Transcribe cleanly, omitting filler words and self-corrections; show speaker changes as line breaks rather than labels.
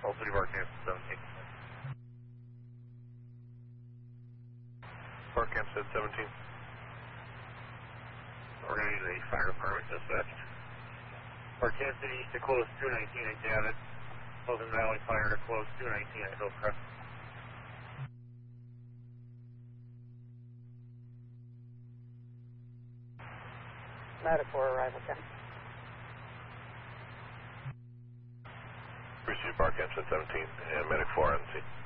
All City Bar Camp 17. Bar Camp said 17. We're going to use a fire department dispatch. Bar Camp City to close 219 at Gavin. Pleasant Valley Fire to close 219 at Hillcrest.
Medic 4 arrival, Ken.
Received Bar Camp said 17 and Medic 4 on the scene.